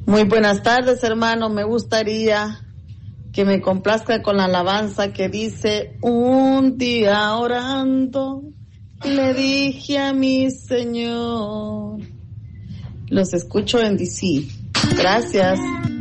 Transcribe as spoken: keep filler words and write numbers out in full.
Muy buenas tardes, hermano. Me gustaría que me complazca con la alabanza que dice: un día orando le dije a mi Señor. Los escucho en D C. Gracias.